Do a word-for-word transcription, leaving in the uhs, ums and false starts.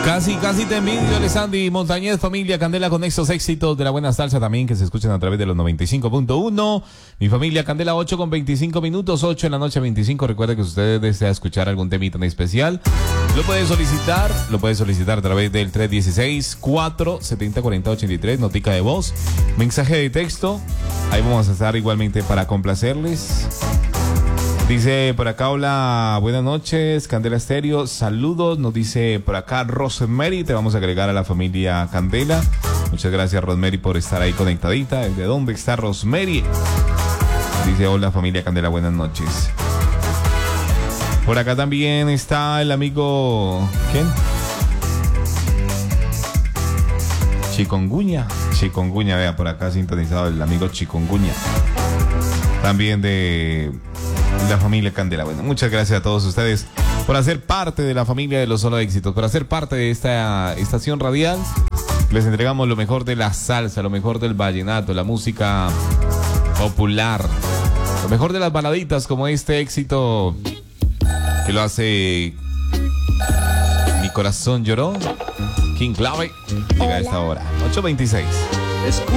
Casi, casi te envidio, Lesandri Montañez, familia Candela, con estos éxitos de la buena salsa también que se escuchan a través de los noventa y cinco punto uno. Mi familia Candela, ocho con veinticinco minutos, ocho en la noche veinticinco. Recuerda que si usted desea escuchar algún temita en especial, lo puede solicitar, lo puede solicitar a través del tres uno seis, cuatro siete cero, cuatro cero ocho tres, notica de voz, mensaje de texto. Ahí vamos a estar igualmente para complacerles. Dice por acá, hola, buenas noches, Candela Estéreo, saludos, nos dice por acá Rosemary, te vamos a agregar a la familia Candela. Muchas gracias, Rosemary, por estar ahí conectadita. ¿De dónde está Rosemary? Dice, hola familia Candela, buenas noches. Por acá también está el amigo, ¿quién? Chikungunya, Chikungunya, vea, por acá sintonizado el amigo Chikungunya. También de la familia Candela. Bueno, muchas gracias a todos ustedes por hacer parte de la familia de los Solo Éxitos, por hacer parte de esta estación radial. Les entregamos lo mejor de la salsa, lo mejor del vallenato, la música popular, lo mejor de las baladitas, como este éxito que lo hace Mi Corazón Lloró, King Clave. Llega a esta hora, ocho veintiséis.